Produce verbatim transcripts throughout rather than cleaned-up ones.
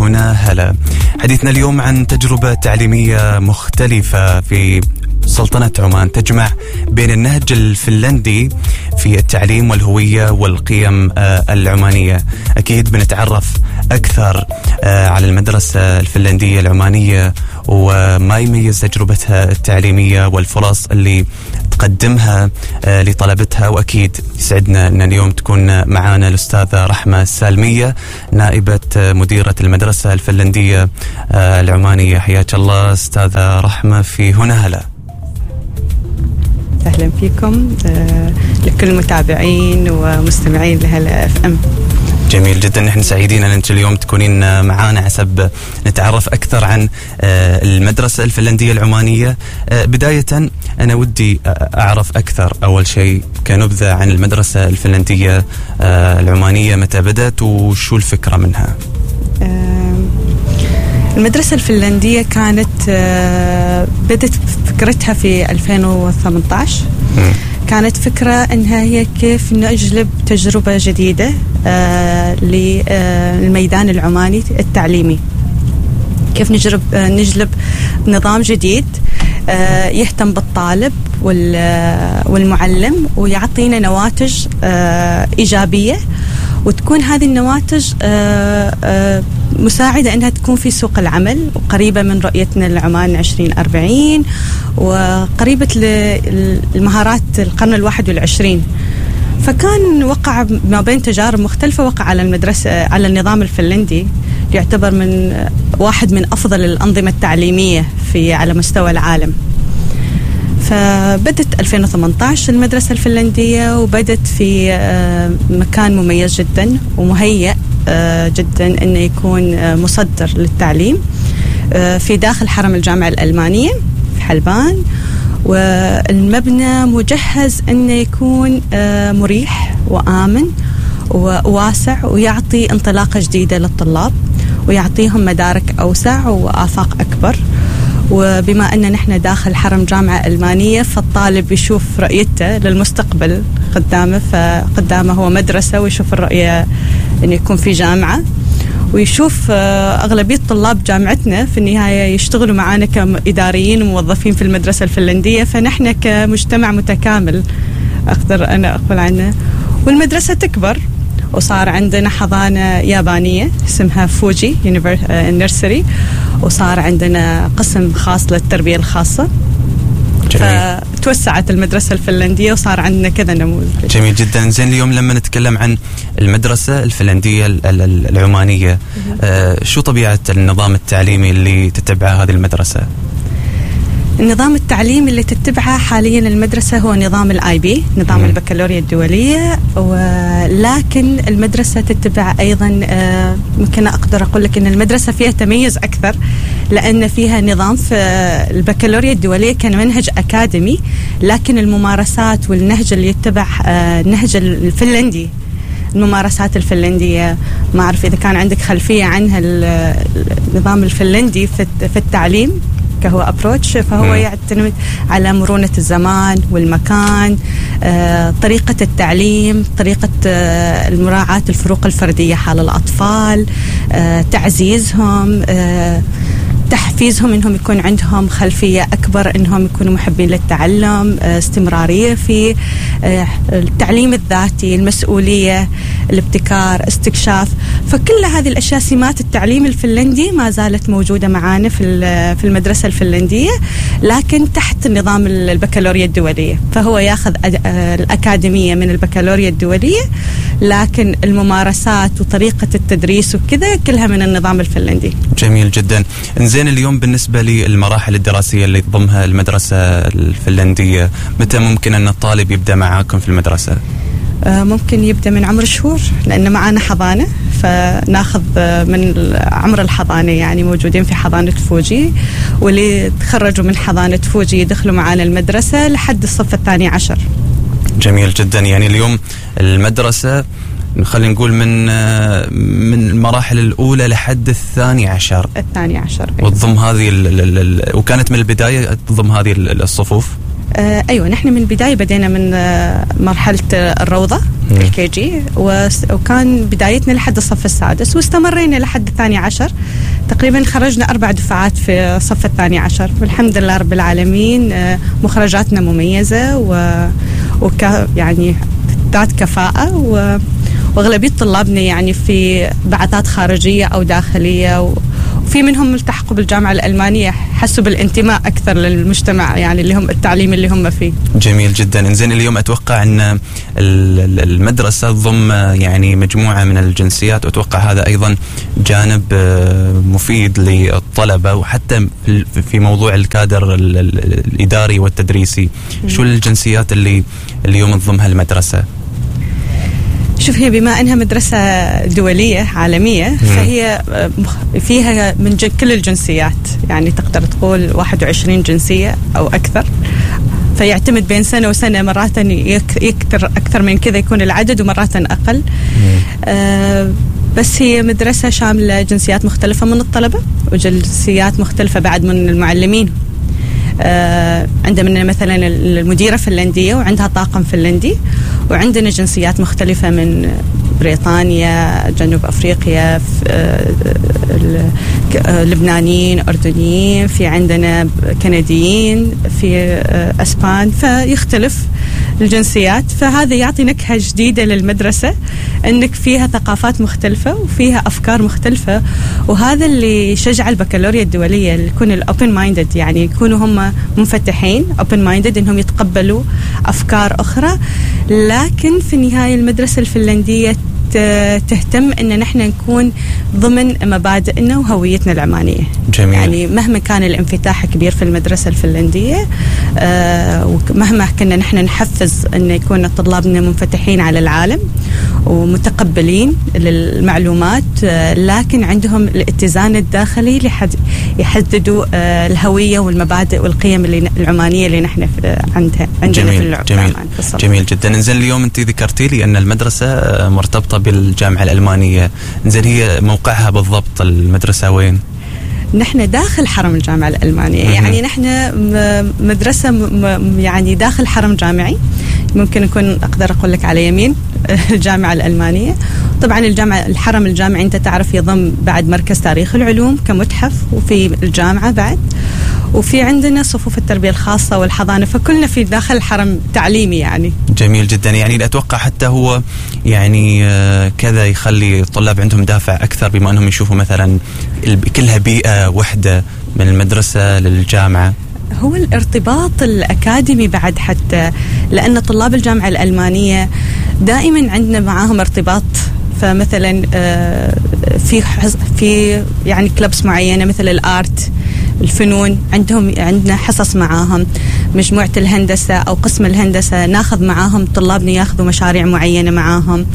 هنا هلا. حديثنا اليوم عن تجربة تعليمية مختلفة في سلطنة عمان تجمع بين النهج الفنلندي في التعليم والهوية والقيم العمانية. أكيد بنتعرف أكثر على المدرسة الفنلندية العمانية وما يميز تجربتها التعليمية والفرص اللي تقدمها لطلبتها. وأكيد يسعدنا أن اليوم تكون معنا الأستاذة رحمة السالمية نائبة مديرة المدرسة الفنلندية العمانية. حياك الله أستاذة رحمة في هنا هلا. أهلا فيكم لكل المتابعين ومستمعين لهلا اف ام. جميل جدا، نحن سعيدين أن أنت اليوم تكونين معانا حسب نتعرف أكثر عن المدرسة الفنلندية العمانية. بداية أنا ودي أعرف أكثر أول شيء كنبذة عن المدرسة الفنلندية العمانية، متى بدأت وشو الفكرة منها؟ المدرسة الفنلندية كانت بدأت فكرتها في ألفين وثمانية عشر. م. كانت فكرة أنها هي كيف نجلب تجربة جديدة آه للميدان العماني التعليمي، كيف نجرب آه نجلب نظام جديد آه يهتم بالطالب والمعلم ويعطينا نواتج آه إيجابية، وتكون هذه النواتج آه آه مساعدة أنها تكون في سوق العمل وقريبة من رؤيتنا لعمان عشرين أربعين وقريبة للمهارات القرن الواحد والعشرين. فكان وقع ما بين تجارب مختلفة، وقع على المدرسة على النظام الفنلندي يعتبر من واحد من أفضل الأنظمة التعليمية في على مستوى العالم. فبدت ألفين وثمانية عشر المدرسة الفنلندية، وبدت في مكان مميز جدا ومهيأ جدا أنه يكون مصدر للتعليم في داخل حرم الجامعة الألمانية في حلبان، والمبنى مجهز أنه يكون مريح وآمن وواسع ويعطي انطلاقة جديدة للطلاب ويعطيهم مدارك أوسع وآفاق أكبر. وبما أن نحن داخل حرم جامعة ألمانية فالطالب يشوف رؤيته للمستقبل قدامه، فقدامه هو مدرسة ويشوف الرؤية أن يكون في جامعة، ويشوف أغلبية طلاب جامعتنا في النهاية يشتغلوا معنا كإداريين وموظفين في المدرسة الفنلندية، فنحن كمجتمع متكامل أقدر أنا أقول عنه. والمدرسة تكبر وصار عندنا حضانة يابانية اسمها فوجي نيرسري، وصار عندنا قسم خاص للتربية الخاصة. جميل. فتوسعت المدرسة الفنلندية وصار عندنا كذا نموذج. جميل جدا. زين، اليوم لما نتكلم عن المدرسة الفنلندية العمانية آه شو طبيعة النظام التعليمي اللي تتبعه هذه المدرسة؟ النظام التعليمي اللي تتبعه حاليا المدرسة هو نظام الاي بي، نظام م. البكالوريا الدولية، ولكن المدرسة تتبع أيضا ممكن أقدر أقول لك أن المدرسة فيها تميز أكثر، لأن فيها نظام في البكالوريا الدولية كان منهج أكاديمي، لكن الممارسات والنهج اللي يتبع النهج الفنلندي، الممارسات الفنلندية. ما أعرف إذا كان عندك خلفية عنها النظام الفنلندي في التعليم هو أبروتش، فهو م. يعتمد على مرونة الزمان والمكان، آه، طريقة التعليم، طريقة آه، المراعاة الفروق الفردية حال الأطفال، آه، تعزيزهم، آه، تحفيزهم انهم يكون عندهم خلفيه اكبر، انهم يكونوا محبين للتعلم، استمراريه في التعليم الذاتي، المسؤوليه، الابتكار، استكشاف. فكل هذه الاشياء سمات التعليم الفنلندي ما زالت موجوده معنا في في المدرسه الفنلنديه، لكن تحت نظام البكالوريا الدوليه. فهو ياخذ الاكاديميه من البكالوريا الدوليه، لكن الممارسات وطريقه التدريس وكذا كلها من النظام الفنلندي. جميل جدا. زين، اليوم بالنسبة للمراحل الدراسية اللي تضمها المدرسة الفنلندية، متى ممكن أن الطالب يبدأ معاكم في المدرسة؟ آه ممكن يبدأ من عمر شهور، لأن معانا حضانة، فناخذ من عمر الحضانة، يعني موجودين في حضانة فوجي، واللي تخرجوا من حضانة فوجي يدخلوا معانا المدرسة لحد الصف الثاني عشر. جميل جدا. يعني اليوم المدرسة خلينا نقول من من المراحل الأولى لحد الثاني عشر. الثاني عشر. وتضم هذه ال ال وكانت من البداية تضم هذه الصفوف. آه أيوة، نحن من البداية بدينا من آه مرحلة الروضة الكي جي، وكان بدايتنا لحد الصف السادس، واستمرينا لحد الثاني عشر تقريبا خرجنا أربع دفعات في صف الثاني عشر، والحمد لله رب العالمين. مخرجاتنا مميزة و وك يعني ذات كفاءة، و وأغلبية طلابنا يعني في بعثات خارجية أو داخلية، وفي منهم ملتحقوا بالجامعة الألمانية، حسوا بالانتماء أكثر للمجتمع يعني اللي هم التعليم اللي هم فيه. جميل جدا. إنزين اليوم أتوقع أن المدرسة تضم يعني مجموعة من الجنسيات، وأتوقع هذا أيضا جانب مفيد للطلبة، وحتى في موضوع الكادر الإداري والتدريسي. شو الجنسيات اللي اليوم تضمها المدرسة؟ شوف، هي بما أنها مدرسة دولية عالمية فهي فيها من كل الجنسيات، يعني تقدر تقول واحد وعشرين جنسية أو أكثر، فيعتمد بين سنة وسنة، مرات يكثر أكثر من كذا يكون العدد، ومرات أقل. آه بس هي مدرسة شاملة جنسيات مختلفة من الطلبة، وجنسيات مختلفة بعد من المعلمين. آه عندنا مثلا المديرة فنلندية وعندها طاقم فنلندي، وعندنا جنسيات مختلفة من بريطانيا، جنوب أفريقيا، لبنانيين، أردنيين، في عندنا كنديين، في أسبان، فيختلف الجنسيات. فهذا يعطي نكهة جديدة للمدرسة، أنك فيها ثقافات مختلفة وفيها أفكار مختلفة، وهذا اللي يشجع البكالوريا الدولية اللي يكون الأوبن مايندد، يعني يكونوا هم منفتحين أوبن مايندد، إنهم يتقبلوا أفكار أخرى. لكن في النهاية المدرسة الفنلندية تهتم ان نحن نكون ضمن مبادئنا وهويتنا العمانيه. جميل. يعني مهما كان الانفتاح كبير في المدرسه الفنلنديه، آه ومهما كنا نحن نحفز ان يكون طلابنا منفتحين على العالم ومتقبلين للمعلومات، آه لكن عندهم الاتزان الداخلي لحد يحددوا آه الهويه والمبادئ والقيم اللي العمانيه اللي نحن عندها عندنا جميل. في العمان. جميل. جميل جدا. نزل اليوم انت ذكرتي لي ان المدرسه مرتبطه بالجامعة الألمانية، إنزين هي موقعها بالضبط المدرسة وين؟ نحن داخل حرم الجامعة الألمانية، يعني نحن مدرسة يعني داخل حرم جامعي، ممكن يكون أقدر أقول لك على يمين الجامعة الألمانية. طبعا الجامعة الحرم الجامعي أنت تعرف يضم بعد مركز تاريخ العلوم كمتحف، وفي الجامعة بعد، وفي عندنا صفوف التربية الخاصة والحضانة، فكلنا في داخل حرم تعليمي يعني. جميل جدا. يعني أتوقع حتى هو يعني كذا يخلي الطلاب عندهم دافع أكثر، بما أنهم يشوفوا مثلا كلها بيئة وحدة من المدرسة للجامعة. هو الارتباط الأكاديمي بعد، حتى لأن طلاب الجامعة الألمانية دائما عندنا معاهم ارتباط. فمثلا في في يعني كلبس معينة مثل الآرت، الفنون، عندهم عندنا حصص معاهم. مجموعة الهندسة أو قسم الهندسة ناخذ معاهم طلابنا ياخذوا مشاريع معينة معاهم.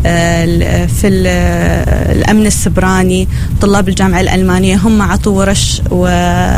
في الأمن السبراني طلاب الجامعة الألمانية هم عطوا ورش و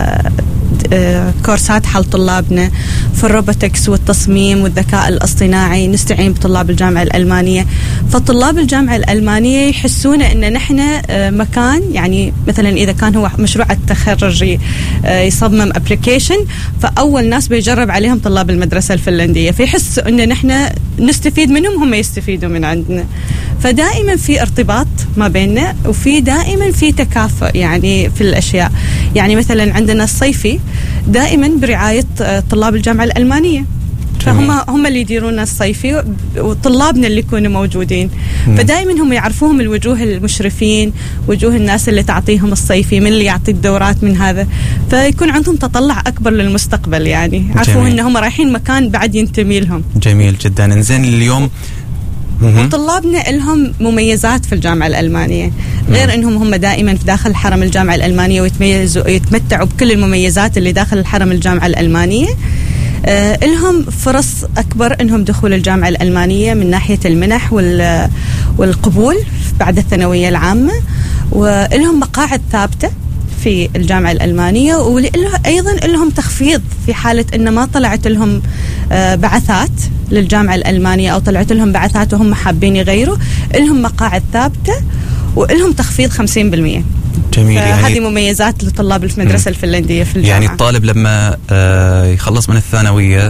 كورسات حل طلابنا. في الروبوتكس والتصميم والذكاء الاصطناعي نستعين بطلاب الجامعة الألمانية. فطلاب الجامعة الألمانية يحسون أن نحن مكان، يعني مثلا إذا كان هو مشروع التخرج يصمم ابليكيشن، فأول ناس بيجرب عليهم طلاب المدرسة الفنلندية، فيحس أن نحن نستفيد منهم، هم يستفيدوا من عندنا. فدائما في ارتباط ما بيننا، وفي دائما في تكافؤ يعني في الأشياء. يعني مثلا عندنا الصيفي دائما برعاية طلاب الجامعة الألمانية، فهم هم اللي يديرون الصيفي، وطلابنا اللي يكونوا موجودين. مم. فدائما هم يعرفوهم الوجوه المشرفين، وجوه الناس اللي تعطيهم الصيفي، من اللي يعطي الدورات من هذا، فيكون عندهم تطلع أكبر للمستقبل. يعني عرفوا إنهم رايحين مكان بعد ينتمي لهم. جميل جدا. إنزين اليوم وطلابنا لهم مميزات في الجامعة الألمانية، غير أنهم هم دائما في داخل حرم الجامعة الألمانية ويتميزوا يتمتعوا بكل المميزات اللي داخل الحرم الجامعة الألمانية. آه لهم فرص أكبر أنهم دخول الجامعة الألمانية من ناحية المنح والقبول بعد الثانوية العامة، ولهم مقاعد ثابتة في الجامعة الألمانية، وأيضا لهم تخفيض في حالة أن ما طلعت لهم بعثات للجامعة الألمانية، أو طلعت لهم بعثات وهم حابين يغيروا، لهم مقاعد ثابتة ولهم تخفيض خمسين بالمئة. جميل. هذه يعني مميزات لطلاب المدرسة الفنلندية في الجامعة. يعني الطالب لما يخلص من الثانوية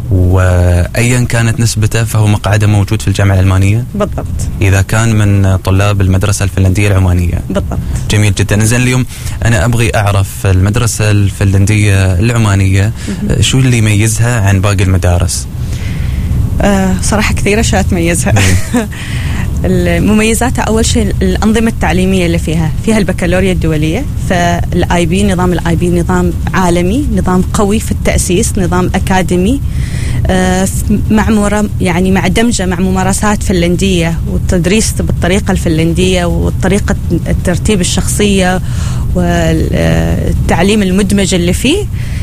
وأيا كانت نسبته فهو مقعده موجود في الجامعة الألمانية. بالضبط. إذا كان من طلاب المدرسة الفنلندية العمانية. بالضبط. جميل جدا. زين اليوم أنا أبغي أعرف المدرسة الفنلندية العمانية شو اللي يميزها عن باقي المدارس؟ أه صراحة كثيرة أشياء تميزها. المميزات أول شيء الأنظمة التعليمية اللي فيها فيها البكالوريا الدولية. فالآي بي نظام الآي بي نظام عالمي، نظام قوي في التأسيس، نظام أكاديمي مع يعني مع دمجة مع ممارسات فنلندية والتدريس بالطريقة الفنلندية والطريقة الترتيب الشخصية والتعليم المدمج اللي فيه.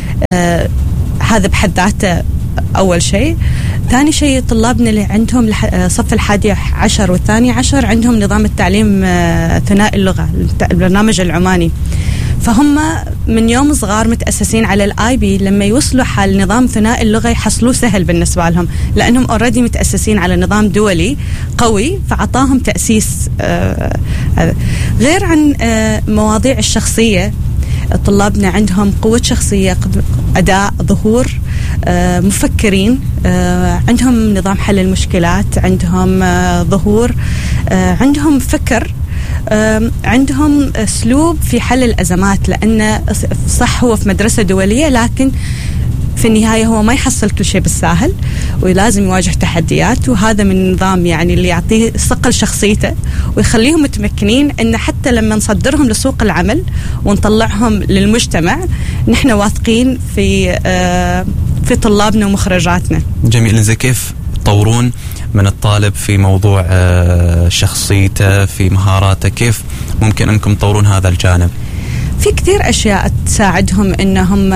هذا بحد ذاته أول شيء. ثاني شيء طلابنا اللي عندهم صف الحادي عشر والثاني عشر عندهم نظام التعليم ثنائي اللغة، البرنامج العماني. فهم من يوم صغار متأسسين على الآي بي، لما يوصلوا حال نظام ثنائي اللغة يحصلوه سهل بالنسبة لهم، لأنهم أوريدي متأسسين على نظام دولي قوي فعطاهم تأسيس. آه غير عن آه مواضيع الشخصية، طلابنا عندهم قوة شخصية، أداء، ظهور، آه مفكرين، آه عندهم نظام حل المشكلات، عندهم آه ظهور، آه عندهم فكر، آه عندهم أسلوب في حل الأزمات. لأن صح هو في مدرسة دولية، لكن في النهاية هو ما يحصل كل شيء بالساهل ولازم يواجه تحديات. وهذا من النظام يعني اللي يعطيه صقل شخصيته ويخليهم متمكنين إن حتى لما نصدرهم لسوق العمل ونطلعهم للمجتمع نحن واثقين في آه في طلابنا ومخرجاتنا. جميل. زي كيف تطورون من الطالب في موضوع آه شخصيته، في مهاراته، كيف ممكن أنكم تطورون هذا الجانب؟ في كثير أشياء تساعدهم إنهم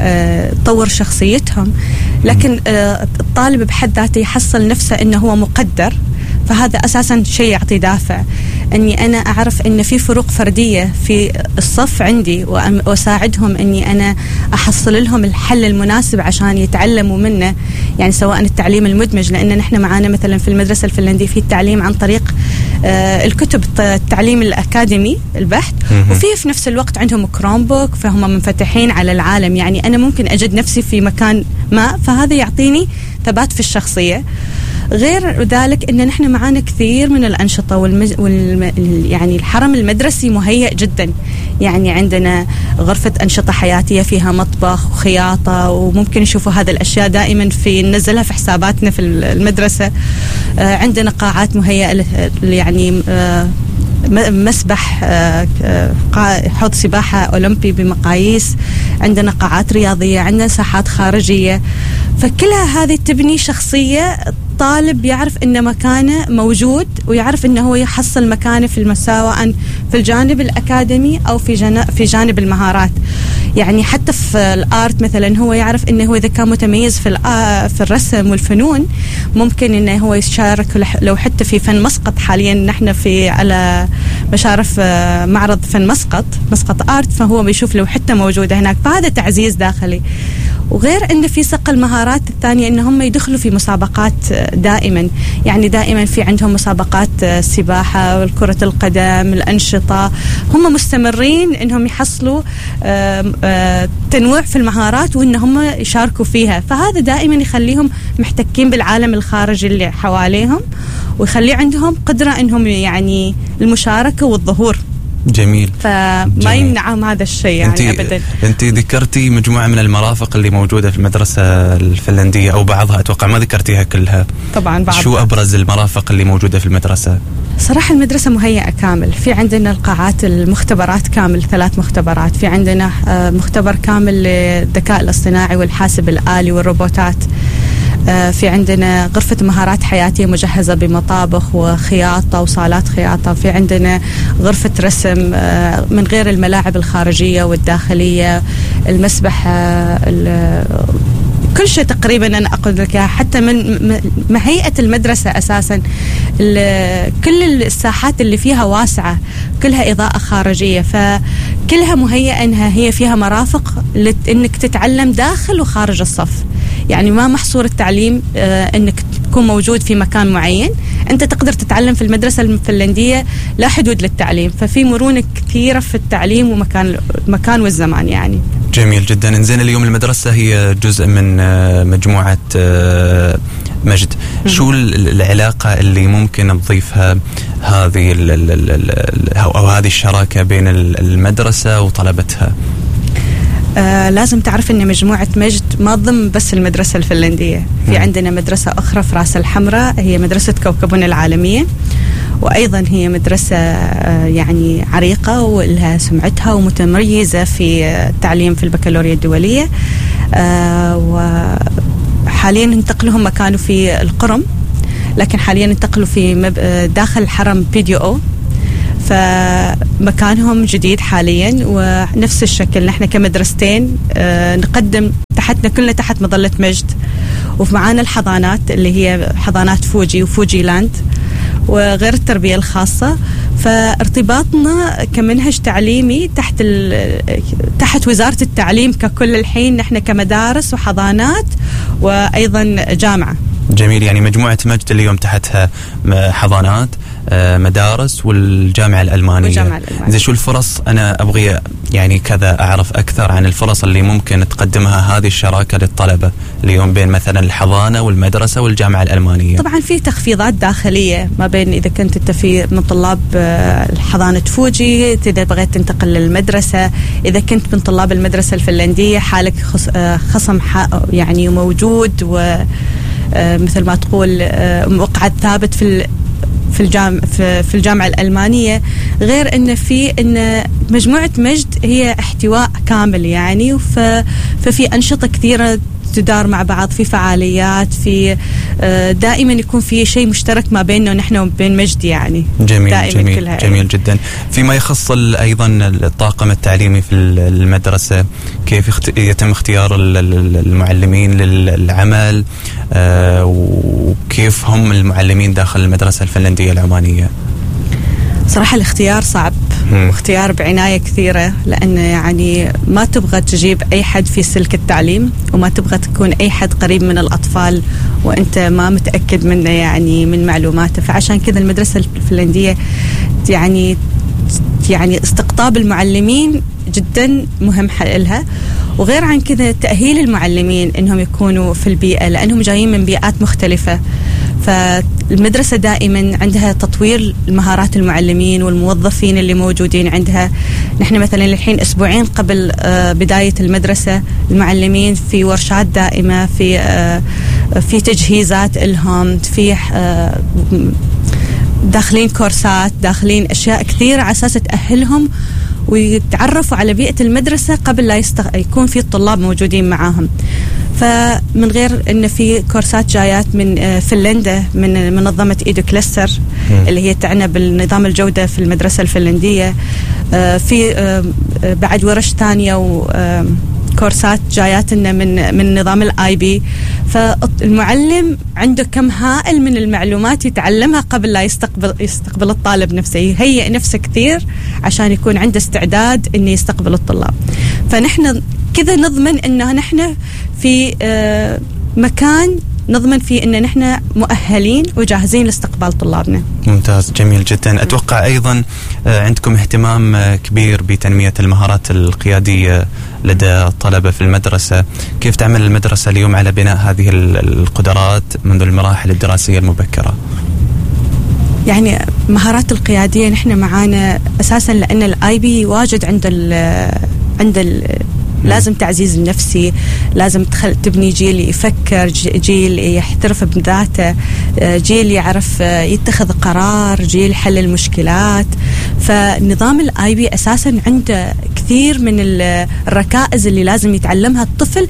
تطور شخصيتهم، لكن الطالب بحد ذاته يحصل نفسه إنه هو مقدر. فهذا أساساً شيء يعطي دافع أني أنا أعرف أن في فروق فردية في الصف عندي وأساعدهم أني أنا أحصل لهم الحل المناسب عشان يتعلموا منه. يعني سواء التعليم المدمج، لأن نحن معانا مثلاً في المدرسة الفنلندية في التعليم عن طريق آه الكتب، التعليم الأكاديمي البحث، وفي في نفس الوقت عندهم كروم بوك، فهم منفتحين على العالم. يعني أنا ممكن أجد نفسي في مكان ما، فهذا يعطيني ثبات في الشخصية. غير ذلك إن نحن معانا كثير من الأنشطة والمج... والم... يعني الحرم المدرسي مهيئ جدا. يعني عندنا غرفة أنشطة حياتية فيها مطبخ وخياطة، وممكن يشوفوا هذه الأشياء دائما في ننزلها في حساباتنا في المدرسة. آه عندنا قاعات مهيئة يعني آه مسبح، حوض سباحة أولمبي بمقاييس، عندنا قاعات رياضية، عندنا ساحات خارجية. فكلها هذه تبني شخصية الطالب يعرف إن مكانه موجود، ويعرف إنه هو يحصل مكانه في سواء في الجانب الأكاديمي أو في جانب في جانب المهارات. يعني حتى في الآرت مثلا هو يعرف إنه هو إذا كان متميز في في الرسم والفنون ممكن إنه هو يشارك لو حتى في فن مسقط. حاليا نحن في على مشارف معرض فن مسقط، مسقط آرت، فهو بيشوف لو حتى موجودة هناك، فهذا تعزيز داخلي. وغير إن في صقل المهارات الثانية إن هم يدخلوا في مسابقات دائما. يعني دائما في عندهم مسابقات السباحة والكرة القدم، الأنشطة، هم مستمرين إنهم يحصلوا تنوع في المهارات وإن هم يشاركوا فيها. فهذا دائما يخليهم محتكين بالعالم الخارجي اللي حواليهم، ويخلي عندهم قدرة إنهم يعني المشاركة والظهور. جميل. فما يمنعهم هذا الشيء يعني انتي أبدا. أنت ذكرتي مجموعة من المرافق اللي موجودة في المدرسة الفنلندية أو بعضها، أتوقع ما ذكرتيها كلها. طبعا بعض. شو أبرز المرافق اللي موجودة في المدرسة؟ صراحة المدرسة مهيئة كامل. في عندنا القاعات المختبرات كامل، ثلاث مختبرات. في عندنا مختبر كامل للذكاء الاصطناعي والحاسب الآلي والروبوتات. في عندنا غرفة مهارات حياتية مجهزة بمطابخ وخياطة وصالات خياطة. في عندنا غرفة رسم من غير الملاعب الخارجية والداخلية، المسبح، كل شيء تقريبا أنا أقول لك. حتى من مهيئة المدرسة أساسا كل الساحات اللي فيها واسعة، كلها إضاءة خارجية، فكلها مهيئة أنها هي فيها مرافق لأنك تتعلم داخل وخارج الصف. يعني ما محصور التعليم أنك تكون موجود في مكان معين، أنت تقدر تتعلم في المدرسة الفنلندية لا حدود للتعليم. ففي مرونة كثيرة في التعليم ومكان المكان والزمان يعني. جميل جدا. إنزين اليوم المدرسة هي جزء من مجموعة مجد. شو العلاقة اللي ممكن نضيفها هذه أو هذه الشراكة بين المدرسة وطلبتها؟ آه لازم تعرف أن مجموعة مجد ما ضم بس المدرسة الفنلندية. في م. عندنا مدرسة أخرى في راس الحمراء، هي مدرسة كوكبون العالمية، وأيضا هي مدرسة آه يعني عريقة ولها سمعتها ومتميزة في التعليم في البكالوريا الدولية. آه وحاليا انتقلوا، هم كانوا في القرم لكن حاليا انتقلوا في مب... داخل حرم بي دي او، فمكانهم جديد حاليا. ونفس الشكل نحن كمدرستين آه نقدم تحتنا كلنا تحت مظلة مجد، ومعانا الحضانات اللي هي حضانات فوجي وفوجي لاند وغير التربية الخاصة. فارتباطنا كمنهج تعليمي تحت تحت وزارة التعليم ككل الحين، نحن كمدارس وحضانات وأيضا جامعة. جميل. يعني مجموعة مجد اليوم تحتها حضانات، مدارس والجامعة الألمانية. والجامعة الألمانية. زي شو الفرص؟ أنا أبغي يعني كذا أعرف أكثر عن الفرص اللي ممكن تقدمها هذه الشراكة للطلبة اليوم بين مثلا الحضانة والمدرسة والجامعة الألمانية. طبعا في تخفيضات داخلية ما بين إذا كنت أنت في من طلاب الحضانة فوجي إذا بغيت تنتقل للمدرسة، إذا كنت من طلاب المدرسة الفنلندية حالك خصم يعني موجود، و مثل ما تقول مقعد ثابت في في الجامعة في الجامعة الألمانية. غير إن في إن مجموعة مجد هي احتواء كامل يعني، ففي أنشطة كثيرة تدار مع بعض، في فعاليات، في دائما يكون في شيء مشترك ما بيننا ونحن وبين مجد يعني. جميل جميل جميل جدا. فيما يخص أيضا الطاقم التعليمي في المدرسة، كيف يتم اختيار المعلمين للعمل، وكيف هم المعلمين داخل المدرسة الفنلندية العمانية؟ صراحة الاختيار صعب، واختيار بعناية كثيرة، لأن يعني ما تبغى تجيب أي حد في سلك التعليم، وما تبغى تكون أي حد قريب من الأطفال وأنت ما متأكد منه يعني من معلوماته. فعشان كذا المدرسة الفنلندية يعني يعني استقطاب المعلمين جدا مهم لها. وغير عن كذا تأهيل المعلمين إنهم يكونوا في البيئة، لأنهم جايين من بيئات مختلفة. فالمدرسة دائما عندها تطوير المهارات المعلمين والموظفين اللي موجودين عندها. نحن مثلا الحين أسبوعين قبل بداية المدرسة المعلمين في ورشات دائمة، في في تجهيزات لهم، في داخلين كورسات، داخلين أشياء كثيرة على أساس تأهلهم ويتعرفوا على بيئة المدرسة قبل لا يستغ... يكون في الطلاب موجودين معاهم. فمن غير أن في كورسات جايات من فنلندا من منظمة إيدو كلستر اللي هي تعنى بالنظام الجودة في المدرسة الفنلندية، في بعد ورش ثانية وكورسات جاياتنا من من نظام الآي بي. فالمعلم عنده كم هائل من المعلومات يتعلمها قبل لا يستقبل يستقبل الطالب نفسه، يهيئ نفسه كثير عشان يكون عنده استعداد إنه يستقبل الطلاب. فنحن كذا نضمن إنه نحن في مكان نضمن فيه إن نحن مؤهلين وجاهزين لاستقبال طلابنا. ممتاز، جميل جدا. أتوقع أيضا عندكم اهتمام كبير بتنمية المهارات القيادية لدى الطلبة في المدرسة. كيف تعمل المدرسة اليوم على بناء هذه القدرات منذ المراحل الدراسية المبكرة؟ يعني مهارات القيادية نحن معانا أساسا لأن الآي بي واجد عند ال عند ال لازم تعزيز النفسي، لازم تخل تبني جيل يفكر، جيل يحترف بذاته، جيل يعرف يتخذ قرار، جيل حل المشكلات. فنظام الاي بي اساسا عنده كثير من الركائز اللي لازم يتعلمها الطفل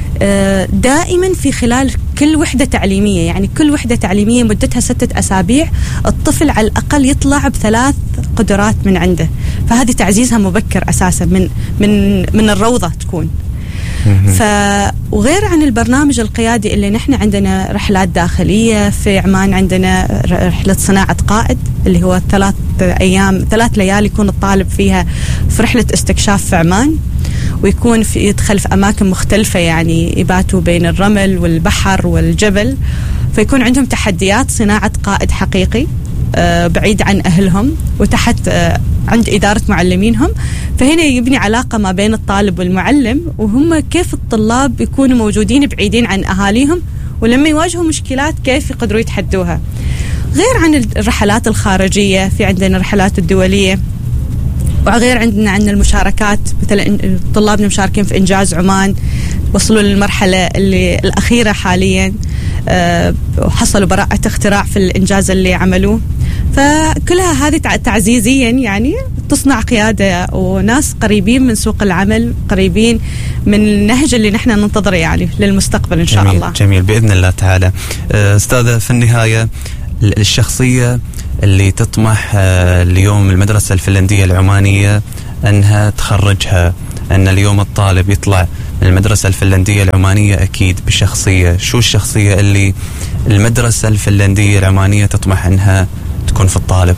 دائما في خلال كل وحدة تعليمية. يعني كل وحدة تعليمية مدتها ستة أسابيع، الطفل على الأقل يطلع بثلاث قدرات من عنده. فهذه تعزيزها مبكر أساسا من من من الروضة تكون. ف وغير عن البرنامج القيادي اللي نحن عندنا رحلات داخلية في عمان، عندنا رحلة صناعة قائد اللي هو ثلاث أيام ثلاث ليالي يكون الطالب فيها في رحلة استكشاف في عمان، ويكون في يدخل في أماكن مختلفة، يعني يباتوا بين الرمل والبحر والجبل. فيكون عندهم تحديات صناعة قائد حقيقي بعيد عن أهلهم وتحت عند إدارة معلمينهم. فهنا يبني علاقة ما بين الطالب والمعلم، وهم كيف الطلاب يكونوا موجودين بعيدين عن أهاليهم، ولما يواجهوا مشكلات كيف يقدروا يتحدوها. غير عن الرحلات الخارجية، في عندنا الرحلات الدولية، وغير عندنا عندنا المشاركات، مثلا طلابنا مشاركين في إنجاز عمان، وصلوا للمرحلة اللي الأخيرة حاليا، أه وحصلوا براءة اختراع في الإنجاز اللي عملوه. فكلها هذه تعزيزيا يعني تصنع قيادة وناس قريبين من سوق العمل، قريبين من النهج اللي نحن ننتظره يعني للمستقبل إن شاء جميل الله. جميل بإذن الله تعالى. أستاذة، في النهاية الشخصية اللي تطمح اليوم المدرسة الفنلندية العمانية أنها تخرجها، أن اليوم الطالب يطلع من المدرسة الفنلندية العمانية أكيد بشخصية، شو الشخصية اللي المدرسة الفنلندية العمانية تطمح أنها تكون في الطالب؟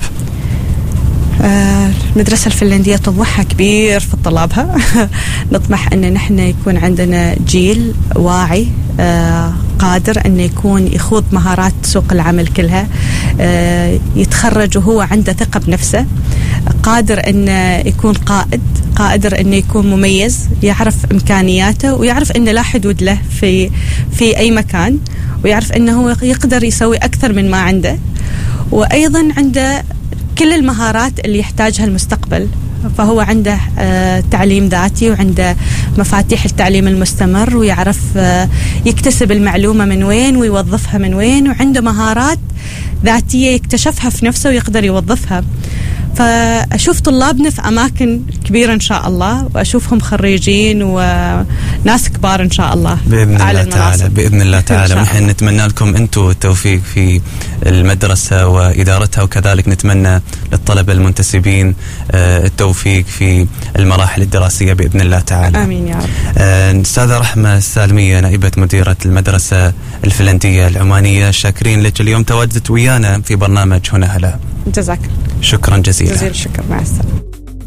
آه المدرسة الفنلندية طموحها كبير في طلابها. نطمح أن نحن يكون عندنا جيل واعي، آه قادر أن يكون يخوض مهارات سوق العمل كلها، آه يتخرج وهو عنده ثقة بنفسه، قادر أن يكون قائد، قادر أن يكون مميز، يعرف إمكانياته ويعرف أن لا حدود له في في أي مكان، ويعرف أنه يقدر يسوي أكثر من ما عنده، وأيضا عنده كل المهارات اللي يحتاجها المستقبل. فهو عنده آه تعليم ذاتي، وعنده مفاتيح التعليم المستمر، ويعرف آه يكتسب المعلومة من وين ويوظفها من وين، وعنده مهارات ذاتية يكتشفها في نفسه ويقدر يوظفها. فأشوف طلابنا في أماكن كبيرة إن شاء الله، وأشوفهم خريجين وناس كبار إن شاء الله بإذن الله تعالى. بإذن الله تعالى. ونحن نتمنى لكم أنتم التوفيق في المدرسة وإدارتها، وكذلك نتمنى للطلبة المنتسبين التوفيق في المراحل الدراسية بإذن الله تعالى. آمين يا رب. أستاذة رحمة السالمية، نائبة مديرة المدرسة الفنلندية العمانية، شاكرين لك اليوم تواجدت ويانا في برنامج هنا هلا. جزاك شكرا جزيلا. جزيل الشكر، مع السلامة.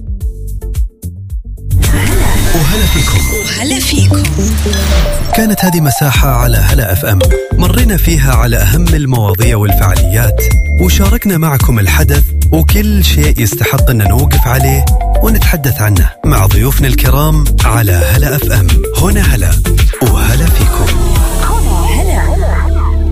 وهلا فيكم. وهلا فيكم. كانت هذه مساحة على هلا اف ام مرينا فيها على أهم المواضيع والفعاليات، وشاركنا معكم الحدث وكل شيء يستحق أن نوقف عليه ونتحدث عنه مع ضيوفنا الكرام على هلا اف ام. هنا هلا وهلا فيكم. هلا